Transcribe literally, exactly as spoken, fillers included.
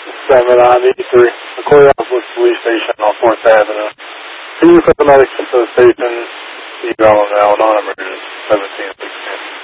seven ninety-three. The Courthouse Police Station on fourth Avenue. Can you put the medics to the station? You go on now, non-emergency, seventeen sixty.